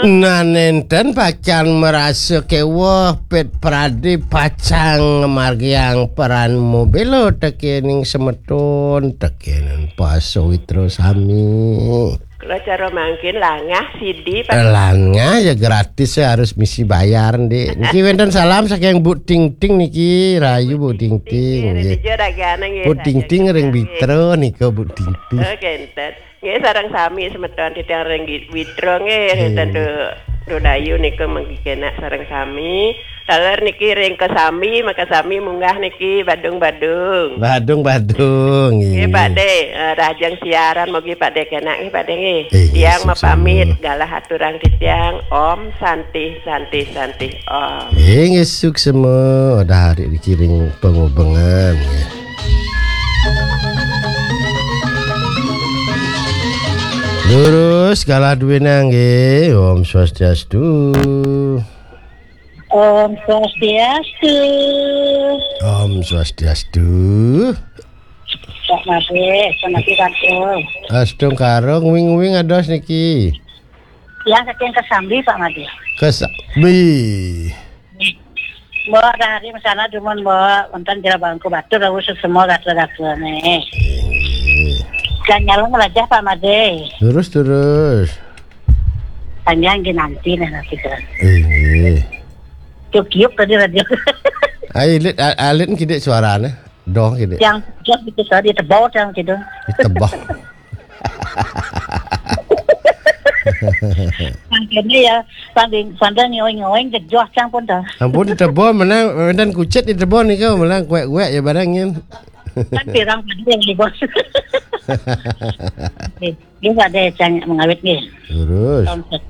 Nanenten pacan merasa kewah pet pradi pacang margiang peran mobilo tekening semeton tekenan paso witro sami. Kalau cara mangkin langah CD langah ya gratis ya harus misi bayar Dik. Niki wonten salam saking Bu Ting Ting niki rayu Bu Ting Ting. Bu Ting Ting ring witro nika Bu Ting Ting. Oh genten. Nggih sareng sami semeton titang ring witro nggih tentu Rodayu niku mengikenak sareng sami. Taler niki ring ke sami maka sami munggah niki Badung-badung. Badung-badung nggih. Nggih Pak De, rajang siaran mugi Pak De kenak nggih Pak De nggih. Tiang mapamit galah aturang titiang Om Santi Om. Nggih suk semua ada hari dikiring pengubengan ya. Lurus galah duwe nangge Om Swastiastu. Om Swastiastu. Om Swastiastu. Pak Made, selamat pagi. Astung karong wing-wing ados niki. Yang saking kesambi Pak Made. Kesambi. Mbak dari misalnya cuma mbak wonten jero bangku batur lalu semua gatra-gatra nih. Dan nyalon ngelajah Pak Made. Terus. Panjang nanti nanti kan. Kiuk tadi radio. Alit kide suaranya. Dong kide. Yang itu tadi tebal yang gitu. Tebal. Mangkene ya pandang nyoing jejoh cang pun dah. Ampun ditebal menang dan kucet ditebal nih kau menang kuek-kuek ya barangnya. Kan pirang tadi yang di bos. Dia ada cang mengawet nih. Terus. Tahun